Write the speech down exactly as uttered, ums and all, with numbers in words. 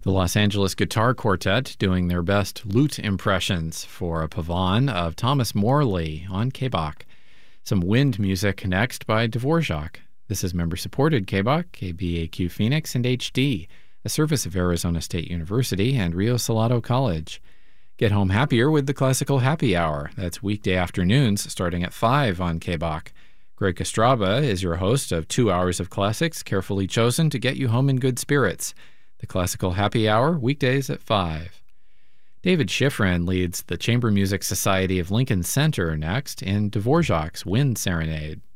The Los Angeles Guitar Quartet doing their best lute impressions for a pavane of Thomas Morley on K B O C. Some wind music next by Dvorak. This is member-supported K B O C, K B A Q Phoenix, and H D, a service of Arizona State University and Rio Salado College. Get home happier with the Classical Happy Hour. That's weekday afternoons starting at five on K B O C. Greg Kostraba is your host of two hours of classics carefully chosen to get you home in good spirits. The Classical Happy Hour, weekdays at five. David Schifrin leads the Chamber Music Society of Lincoln Center next in Dvorak's Wind Serenade.